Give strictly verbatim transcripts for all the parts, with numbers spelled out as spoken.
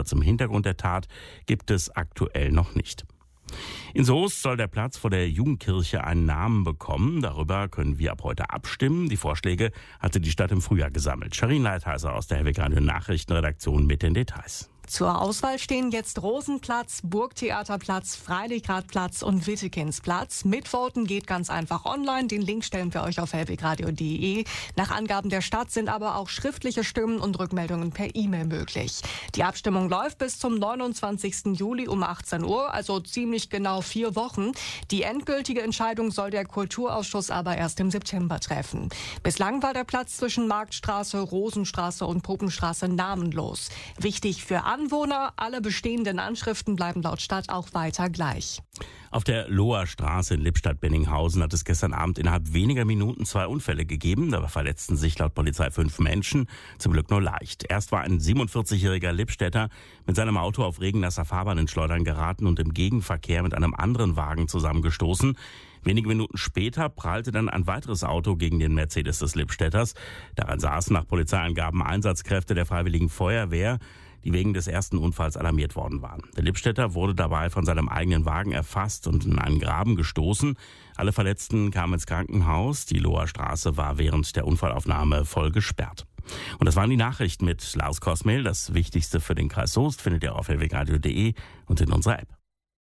zum Hintergrund der Tat gibt es aktuell noch nicht. In Soest soll der Platz vor der Jugendkirche einen Namen bekommen. Darüber können wir ab heute abstimmen. Die Vorschläge hatte die Stadt im Frühjahr gesammelt. Sharin Leitheiser aus der Hellwig Radio Nachrichtenredaktion mit den Details. Zur Auswahl stehen jetzt Rosenplatz, Burgtheaterplatz, Freilichtradplatz und Wittekindsplatz. Mitvoten geht ganz einfach online. Den Link stellen wir euch auf hellwegradio punkt de. Nach Angaben der Stadt sind aber auch schriftliche Stimmen und Rückmeldungen per E-Mail möglich. Die Abstimmung läuft bis zum neunundzwanzigsten Juli um achtzehn Uhr, also ziemlich genau vier Wochen. Die endgültige Entscheidung soll der Kulturausschuss aber erst im September treffen. Bislang war der Platz zwischen Marktstraße, Rosenstraße und Puppenstraße namenlos. Wichtig für Anwohner, alle bestehenden Anschriften bleiben laut Stadt auch weiter gleich. Auf der Loher Straße in Lippstadt-Benninghausen hat es gestern Abend innerhalb weniger Minuten zwei Unfälle gegeben. Dabei verletzten sich laut Polizei fünf Menschen, zum Glück nur leicht. Erst war ein siebenundvierzigjähriger Lippstädter mit seinem Auto auf regennasser Fahrbahn in Schleudern geraten und im Gegenverkehr mit einem anderen Wagen zusammengestoßen. Wenige Minuten später prallte dann ein weiteres Auto gegen den Mercedes des Lippstädters. Daran saßen nach Polizeiangaben Einsatzkräfte der Freiwilligen Feuerwehr, die wegen des ersten Unfalls alarmiert worden waren. Der Lippstädter wurde dabei von seinem eigenen Wagen erfasst und in einen Graben gestoßen. Alle Verletzten kamen ins Krankenhaus. Die Loher Straße war während der Unfallaufnahme voll gesperrt. Und das waren die Nachrichten mit Lars Kosmel. Das Wichtigste für den Kreis Soest findet ihr auf hellwegradio punkt de und in unserer App.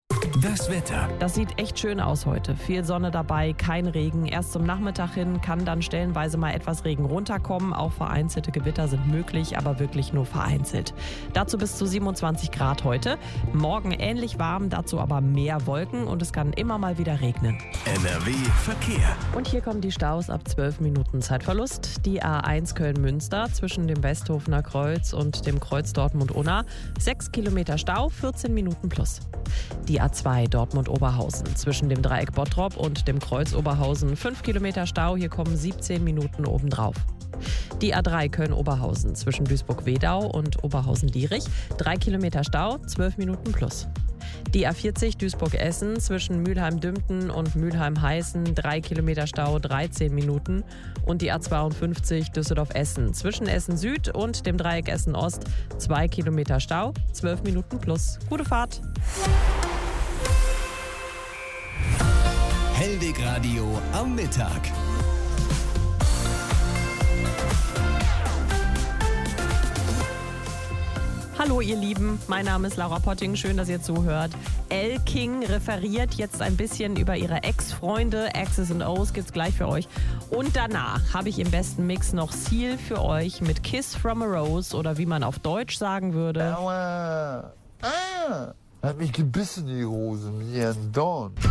Das Wetter. Das sieht echt schön aus heute. Viel Sonne dabei, kein Regen. Erst zum Nachmittag hin kann dann stellenweise mal etwas Regen runterkommen. Auch vereinzelte Gewitter sind möglich, aber wirklich nur vereinzelt. Dazu bis zu siebenundzwanzig Grad heute. Morgen ähnlich warm, dazu aber mehr Wolken und es kann immer mal wieder regnen. N R W Verkehr. Und hier kommen die Staus ab zwölf Minuten Zeitverlust. Die A eins Köln-Münster zwischen dem Westhofener Kreuz und dem Kreuz Dortmund-Unna. sechs Kilometer Stau, vierzehn Minuten plus. Die A zwei Dortmund-Oberhausen zwischen dem Dreieck Bottrop und dem Kreuz Oberhausen. fünf Kilometer Stau, hier kommen siebzehn Minuten obendrauf. Die A drei Köln-Oberhausen zwischen Duisburg-Wedau und Oberhausen-Lierich. drei Kilometer Stau, zwölf Minuten plus. Die A vierzig Duisburg-Essen zwischen Mülheim-Dümpten und Mülheim-Heißen. drei Kilometer Stau, dreizehn Minuten. Und die A zweiundfünfzig Düsseldorf-Essen zwischen Essen-Süd und dem Dreieck Essen-Ost. zwei Kilometer Stau, zwölf Minuten plus. Gute Fahrt! Hellwig Radio am Mittag. Hallo ihr Lieben, mein Name ist Laura Potting, schön, dass ihr zuhört. Elle King referiert jetzt ein bisschen über ihre Ex-Freunde, X's and O's gibt's gleich für euch. Und danach habe ich im besten Mix noch Seal für euch mit Kiss from a Rose oder wie man auf Deutsch sagen würde. Aua, ah, hat mich gebissen die Hose mit ihren Dorn.